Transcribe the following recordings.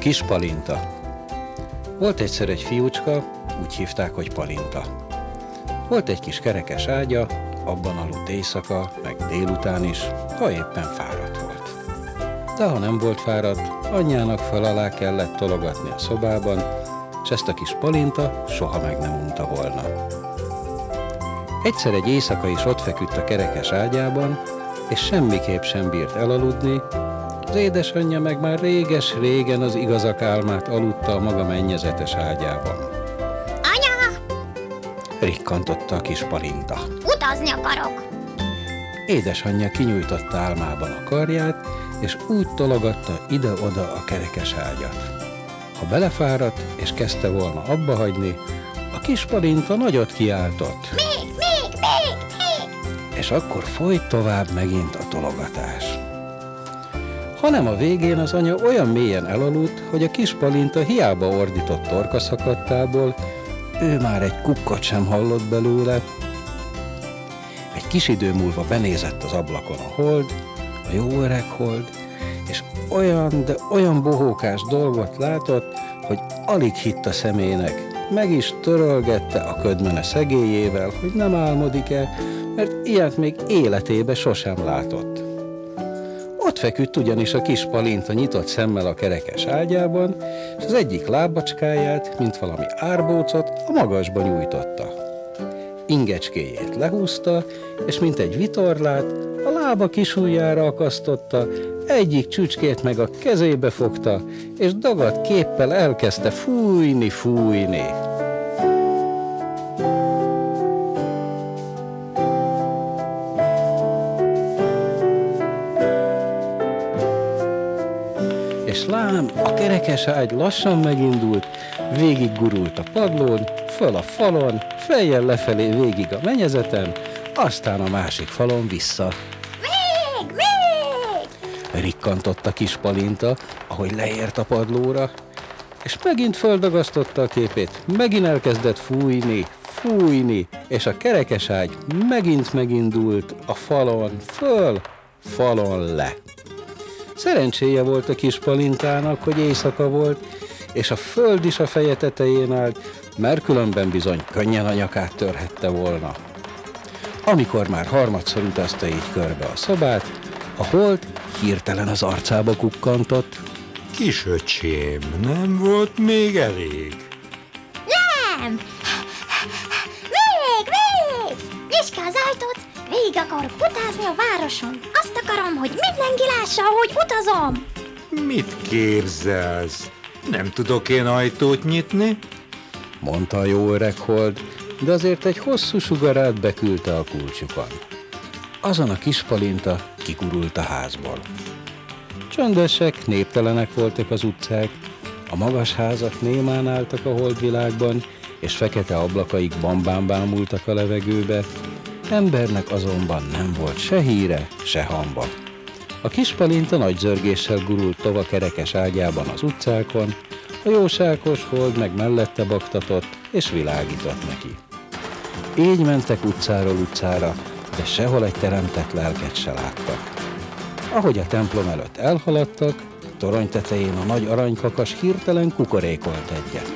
kis Palinta. Volt egyszer egy fiúcska, úgy hívták, hogy Palinta. Volt egy kis kerekes ágya, abban aludt éjszaka, meg délután is, ha éppen fáradt volt. De ha nem volt fáradt, anyjának fel alá kellett tologatni a szobában, és ezt a kis Palinta soha meg nem unta volna. Egyszer egy éjszaka is ott feküdt a kerekes ágyában, és semmiképp sem bírt elaludni. Az édesanyja meg már réges-régen az igazak álmát aludta a maga mennyezetes ágyában. Anya! Rikkantotta a kis Palinta. Utazni akarok! Édesanyja kinyújtotta álmában a karját, és úgy tologatta ide-oda a kerekes ágyat. Ha belefáradt, és kezdte volna abba hagyni, a kis Palinta nagyot kiáltott. Még! És akkor folyt tovább megint a tologatás. Hanem a végén az anya olyan mélyen elaludt, hogy a kis Palinta hiába ordított torkaszakadtából, ő már egy kukkot sem hallott belőle. Egy kis idő múlva benézett az ablakon a hold, a jó öreg hold, és olyan bohókás dolgot látott, hogy alig hitt a szemének. Meg is törölgette a ködmene szegélyével, hogy nem álmodik-e, mert ilyet még életébe sosem látott. Ott feküdt ugyanis a kis Palinta nyitott szemmel a kerekes ágyában, és az egyik lábacskáját, mint valami árbócot, a magasba nyújtotta. Ingecskéjét lehúzta, és mint egy vitorlát, a lába kisujjára akasztotta, egyik csücskét meg a kezébe fogta, és dagadt képpel elkezdte fújni. És lám, a kerekes ágy lassan megindult, végig gurult a padlón, föl a falon, fejjel lefelé végig a mennyezeten, aztán a másik falon vissza. Még! Rikkantott a kis Palinta, ahogy leért a padlóra, és megint földagasztotta a képét, megint elkezdett fújni, és a kerekes ágy megint megindult a falon föl, falon le. Szerencséje volt a kis Palintának, hogy éjszaka volt, és a föld is a feje tetején állt, mert különben bizony könnyen a nyakát törhette volna. Amikor már harmadszor utazta így körbe a szobát, a hold hirtelen az arcába kukkantott. Kisöcsém, nem volt még elég? Nem! Még! Nyisd ki az ajtót, végig akarok utazni a városon. Azt akarom, hogy mindenki lássa, hogy utazom. Mit képzelsz? Nem tudok én ajtót nyitni? Mondta a jó öreg hold, de azért egy hosszú sugarát beküldte a kulcsukon. Azon a kis Palinta kigurult a házból. Csöndesek, néptelenek voltak az utcák, a magas házak némán álltak a holdvilágban, és fekete ablakaik bambán bámultak a levegőbe. Embernek azonban nem volt se híre, se hamba. A kis Palinta nagy zörgéssel gurult tova kerekes ágyában az utcákon, a jóságos hold meg mellette baktatott, és világított neki. Így mentek utcáról utcára, de sehol egy teremtett lelket se láttak. Ahogy a templom előtt elhaladtak, a torony tetején a nagy aranykakas hirtelen kukorékolt egyet.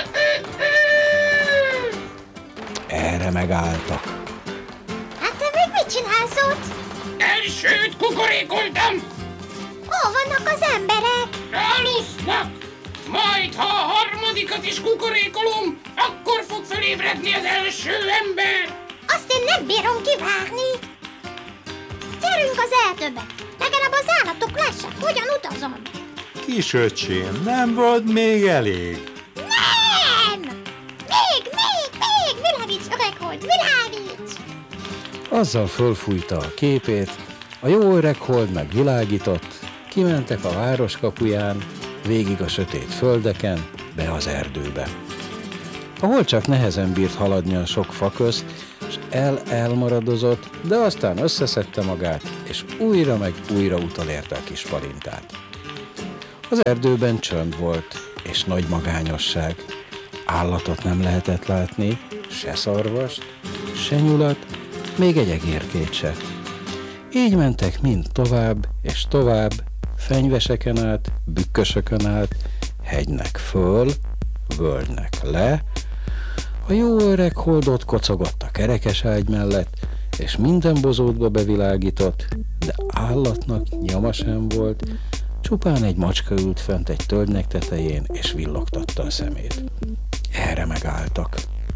Erre megálltak. Hát te még mit csinálsz ott? Elsőt kukorékoltam! Hol vannak az emberek? Alusznak! Majd, ha a harmadikat is kukorékolom, akkor fog felébredni az első ember! Azt én nem bírom kivárni. Gyerünk az erdőbe, legalább az állatok lássák, hogyan utazom. Kisöcsém, nem volt még elég? Nem! Még! Világíts, öreg hold, világíts! Azzal fölfújta a képét, a jó öreg hold meg világított, kimentek a város kapuján, végig a sötét földeken, be az erdőbe. A hold csak nehezen bírt haladni a sok fa közt, és elmaradozott, de aztán összeszedte magát, és újra meg újra utolérte a kis Palintát. Az erdőben csönd volt, és nagy magányosság. Állatot nem lehetett látni, se szarvast, se nyulat, még egy egérkét se. Így mentek mind tovább és tovább, fenyveseken át, bükkösökön át, hegynek föl, völgynek le. A jó öreg hold ott kocogott a kerekeságy mellett, és minden bozótba bevilágított, de állatnak nyoma sem volt, csupán egy macska ült fent egy tölgynek tetején, és villogtatta a szemét. Erre megálltak.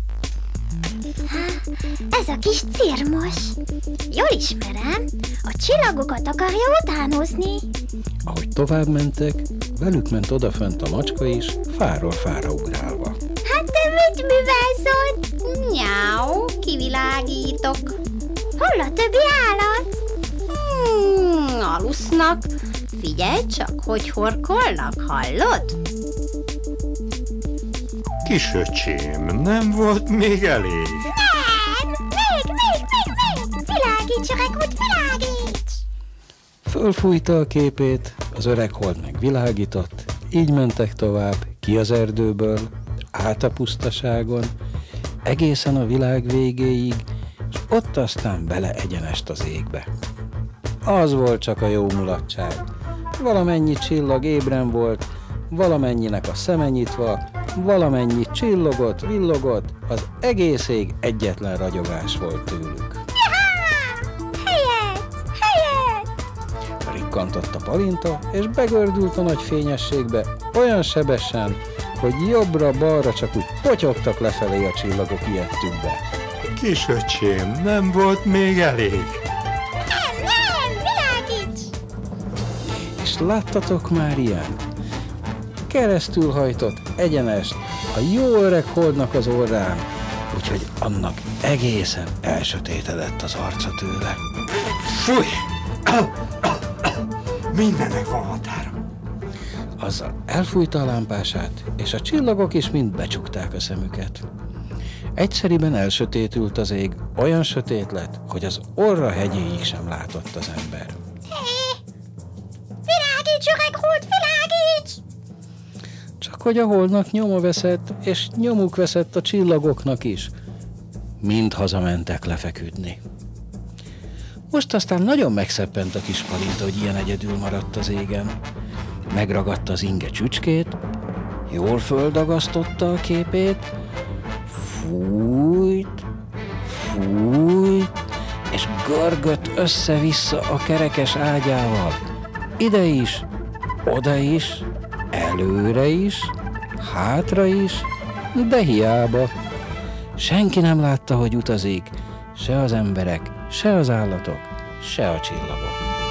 Ez a kis cirmos. Jól ismerem, a csillagokat akarja utánozni. Ahogy tovább mentek, velük ment odafent a macska is, fáról fára ugrálva. Hát te mit művelsz ott? Nyáu, kivilágítok. Hol a többi állat? Alusznak. Figyelj csak, hogy horkolnak, hallod? Kisöcsém, nem volt még elég? Nem! Még! Világíts, öreg úr, világíts! Fölfújta a képét, az öreg hold meg világított, így mentek tovább, ki az erdőből, át a pusztaságon, egészen a világ végéig, és ott aztán bele egyenest az égbe. Az volt csak a jó mulatság. Valamennyi csillag ébren volt, valamennyinek a szeme nyitva, valamennyi csillogott, villogott, az egész ég egyetlen ragyogás volt tőlük. Helyet! Rikkantott a palinta, és begördült a nagy fényességbe olyan sebesen, hogy jobbra-balra csak úgy potyogtak lefelé a csillagok ijedtükbe. Kisöcsém, nem volt még elég? Nem, világíts! És láttatok már ilyen? Keresztül hajtott egyenest a jó öreg holdnak az orrán, úgyhogy annak egészen elsötétedett az arca tőle. Fúj! Mindennek van határa. Azzal elfújta a lámpását, és a csillagok is mind becsukták a szemüket. Egyszeriben elsötétült az ég, olyan sötét lett, hogy az orra hegyéig sem látott az ember. Világíts, öreg hold, világíts! Csak hogy a holdnak nyoma veszett, és nyomuk veszett a csillagoknak is. Mind hazamentek lefeküdni. Most aztán nagyon megszeppent a kis palinta, hogy ilyen egyedül maradt az égen. Megragadta az inge csücskét, jól földagasztotta a képét, fújt, és görgött össze-vissza a kerekes ágyával. Ide is, oda is, előre is, hátra is, de hiába. Senki nem látta, hogy utazik, se az emberek, se az állatok, se a csillagok.